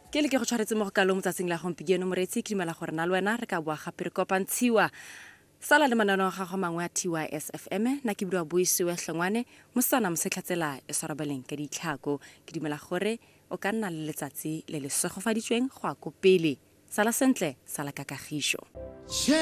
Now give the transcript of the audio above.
ke le ke go tshwaretse mo go ka lo motsatsing la gompieno moreetsi ke dimela gore na le wena re ka boa gape re kopantshiwa sala le mananeo a gago mangwe a TYS-FM na ke bua buisiwe hlongwane mosana mosetlhatsela e swarabeleng ka ditlhako ke dimela gore o ka nna le letsatsi le le segofaditsweng go a ko pele sala sentle sala ka kagišo.